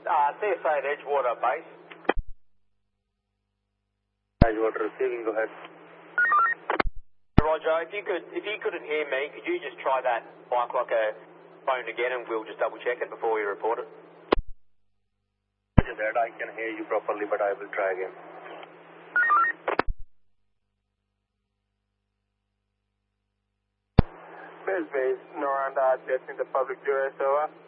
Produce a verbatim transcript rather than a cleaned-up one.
uh, C S A at Edgewater base. Edgewater receiving, go ahead. Roger, if you could, if you couldn't hear me, could you just try that bike like a phone again, and we'll just double check it before we report it. Roger that, I can hear you properly, but I will try again. Base base, Noranda, testing the public U S O.